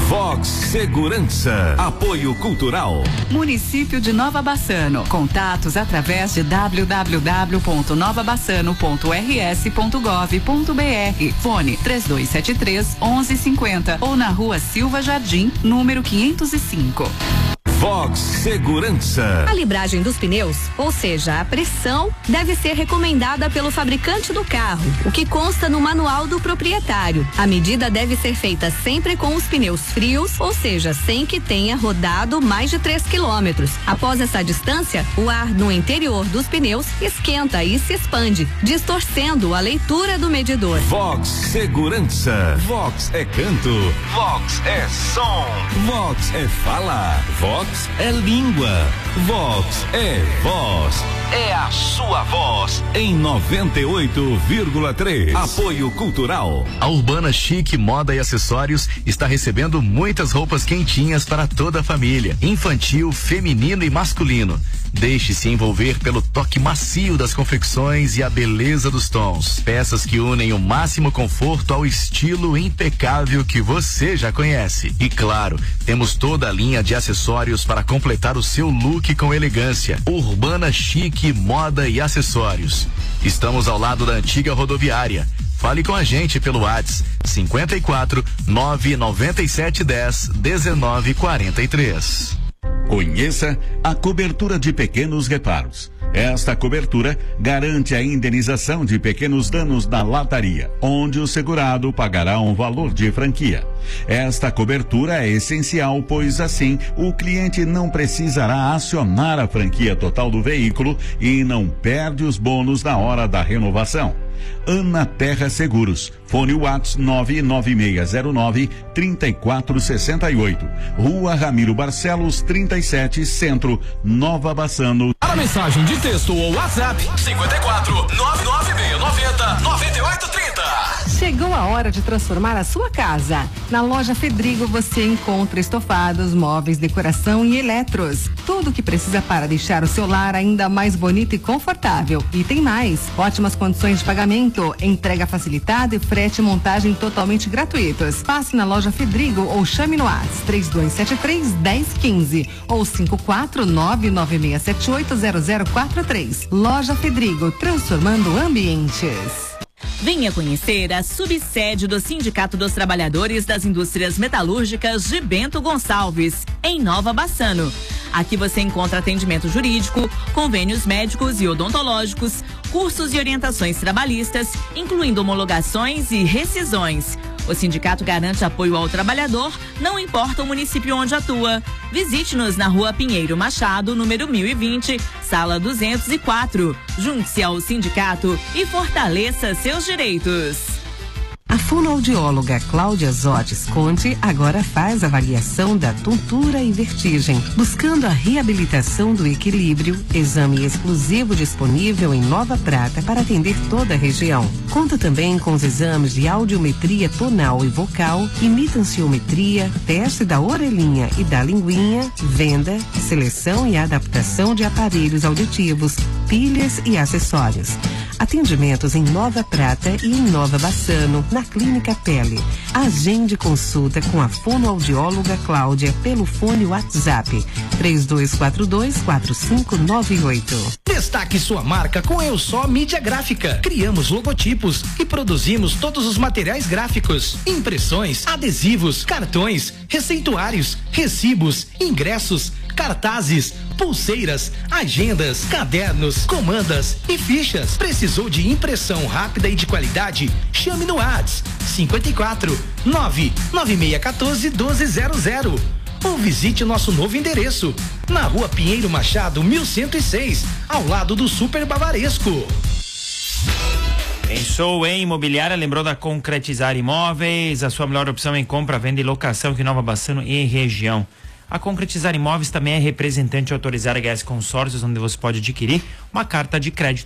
Vox Segurança. Apoio Cultural. Município de Nova Bassano. Contatos através de www.novabassano.rs.gov.br. Fone 3273-1150 ou na Rua Silva Jardim, número 505. Vox Segurança. A libragem dos pneus, ou seja, a pressão, deve ser recomendada pelo fabricante do carro, o que consta no manual do proprietário. A medida deve ser feita sempre com os pneus frios, ou seja, sem que tenha rodado mais de 3 quilômetros. Após essa distância, o ar no interior dos pneus esquenta e se expande, distorcendo a leitura do medidor. Vox Segurança. Vox é canto. Vox é som. Vox é fala. Vox é língua. Vox é voz. É a sua voz em 98,3. Apoio Cultural. A Urbana Chique Moda e Acessórios está recebendo muitas roupas quentinhas para toda a família, infantil, feminino e masculino. Deixe-se envolver pelo toque macio das confecções e a beleza dos tons. Peças que unem o máximo conforto ao estilo impecável que você já conhece. E claro, temos toda a linha de acessórios para completar o seu look com elegância. Urbana Chique Moda e Acessórios. Estamos ao lado da antiga rodoviária. Fale com a gente pelo WhatsApp 54 997 10 19 43. Conheça a cobertura de pequenos reparos. Esta cobertura garante a indenização de pequenos danos da lataria, onde o segurado pagará um valor de franquia. Esta cobertura é essencial, pois assim o cliente não precisará acionar a franquia total do veículo e não perde os bônus na hora da renovação. Ana Terra Seguros, fone WhatsApp 99609-3468, Rua Ramiro Barcelos 37, Centro, Nova Bassano. Para mensagem de texto ou WhatsApp 54 99690 9830. Chegou a hora de transformar a sua casa. Na loja Fedrigo você encontra estofados, móveis, decoração e eletros. Tudo o que precisa para deixar o seu lar ainda mais bonito e confortável. E tem mais, ótimas condições de pagamento, entrega facilitada e frete e montagem totalmente gratuitos. Passe na loja Fedrigo ou chame no WhatsApp 3273-1015 ou 54996780043. Loja Fedrigo, transformando ambientes. Venha conhecer a subsede do Sindicato dos Trabalhadores das Indústrias Metalúrgicas de Bento Gonçalves, em Nova Bassano. Aqui você encontra atendimento jurídico, convênios médicos e odontológicos, cursos e orientações trabalhistas, incluindo homologações e rescisões. O sindicato garante apoio ao trabalhador, não importa o município onde atua. Visite-nos na Rua Pinheiro Machado, número 1020, sala 204. Junte-se ao sindicato e fortaleça seus direitos. A fonoaudióloga Cláudia Zotes Conte agora faz avaliação da tontura e vertigem, buscando a reabilitação do equilíbrio, exame exclusivo disponível em Nova Prata para atender toda a região. Conta também com os exames de audiometria tonal e vocal, imitanciometria, teste da orelhinha e da linguinha, venda, seleção e adaptação de aparelhos auditivos, pilhas e acessórios. Atendimentos em Nova Prata e em Nova Bassano, na Clínica Pele. Agende consulta com a fonoaudióloga Cláudia pelo fone WhatsApp 3242-4598. Destaque sua marca com Eu Só Mídia Gráfica. Criamos logotipos e produzimos todos os materiais gráficos, impressões, adesivos, cartões, receituários, recibos, ingressos, cartazes, pulseiras, agendas, cadernos, comandas e fichas. Precisou de impressão rápida e de qualidade? Chame no WhatsApp 54 99614 1200 ou visite nosso novo endereço na Rua Pinheiro Machado 1106, ao lado do Super Bavaresco. Pensou em imobiliária? Lembrou da Concretizar Imóveis? A sua melhor opção em compra, venda e locação aqui em Nova Bassano e região. A Concretizar Imóveis também é representante autorizada GS Consórcios, onde você pode adquirir uma carta de crédito